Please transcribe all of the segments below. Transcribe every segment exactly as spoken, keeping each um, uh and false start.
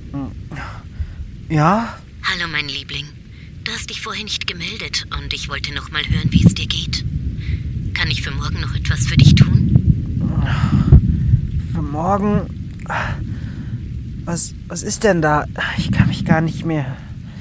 Ja? Hallo, mein Liebling. Du hast dich vorher nicht gemeldet und ich wollte noch mal hören, wie es dir geht. Kann ich für morgen noch etwas für dich tun? Für morgen? Was, was ist denn da? Ich kann mich gar nicht mehr...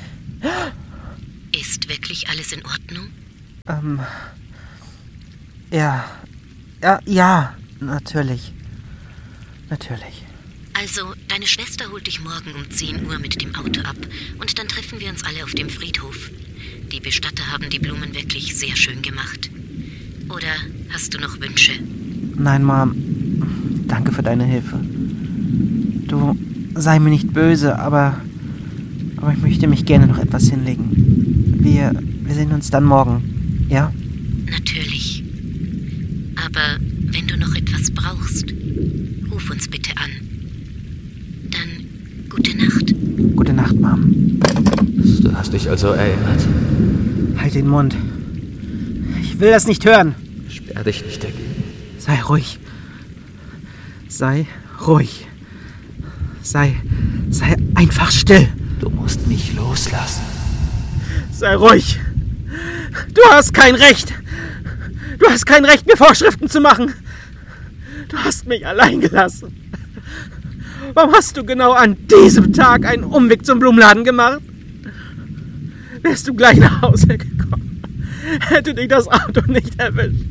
Ist wirklich alles in Ordnung? Ähm... Ja... Ja, ja, natürlich. Natürlich. Also, deine Schwester holt dich morgen um zehn Uhr mit dem Auto ab und dann treffen wir uns alle auf dem Friedhof. Die Bestatter haben die Blumen wirklich sehr schön gemacht. Oder hast du noch Wünsche? Nein, Mom. Danke für deine Hilfe. Du, sei mir nicht böse, aber... Aber ich möchte mich gerne noch etwas hinlegen. Wir, wir sehen uns dann morgen, ja? Natürlich. Aber wenn du noch etwas brauchst, ruf uns bitte an. Dann gute Nacht. Gute Nacht, Mom. Du hast dich also erinnert? Halt den Mund. Ich will das nicht hören. Sperr dich nicht dagegen. Sei ruhig. Sei ruhig. Sei, sei einfach still. Du musst mich loslassen. Sei ruhig. Du hast kein Recht. Du hast kein Recht, mir Vorschriften zu machen. Du hast mich allein gelassen. Warum hast du genau an diesem Tag einen Umweg zum Blumenladen gemacht? Wärst du gleich nach Hause gekommen, hätte dich das Auto nicht erwischt.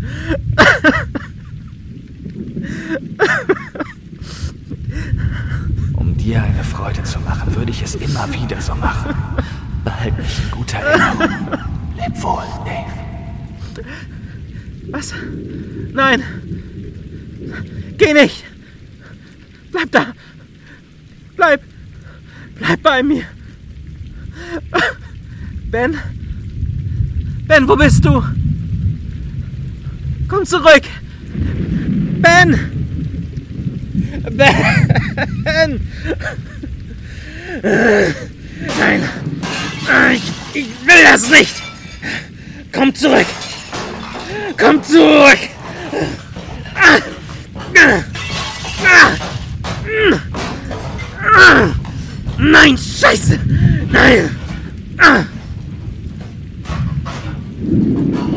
Um dir eine Freude zu machen, würde ich es immer wieder so machen. Behalt mich in guter Erinnerung. Leb wohl, Dave. Was? Nein. Geh nicht. Bleib da. Bleib. Bleib bei mir. Ben? Ben, wo bist du? Komm zurück. Ben! Ben! Nein. Ich, ich will das nicht. Komm zurück. Komm zurück. Nein, Scheiße. Nein.